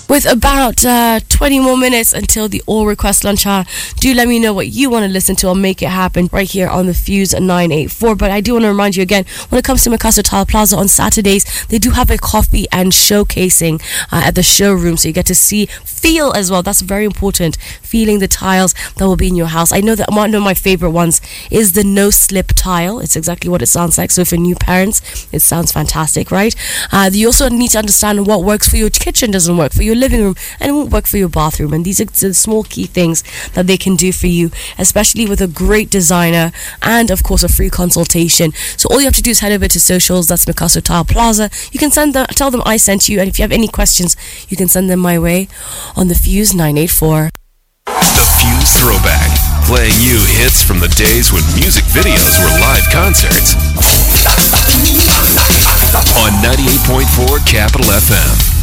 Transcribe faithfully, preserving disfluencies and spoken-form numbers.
With about uh, twenty more minutes until the all request lunch hour, do let me know what you want to listen to. I'll make it happen right here on the Fuse nine eighty-four. But I do want to remind you again, when it comes to Mikasa Tile Plaza on Saturdays, they do have a coffee and showcasing uh, at the showroom, so you get to see, feel as well. That's very important, feeling the tiles that will be in your house. I know that one of my favorite ones is the no slip tile. It's exactly what it sounds like. So for new parents, it sounds fantastic, right? Uh, you also need to understand what works for your kitchen doesn't work for your living room, and it won't work for your bathroom. And these are the small key things that they can do for you, especially with a great designer and of course a free consultation. So all you have to do is head over to socials. That's Mikasa Tile Plaza. You can send them, tell them I sent you, and if you have any questions, you can send them my way on the Fuse nine eighty-four. The Fuse Throwback, playing you hits from the days when music videos were live concerts on ninety-eight point four Capital F M.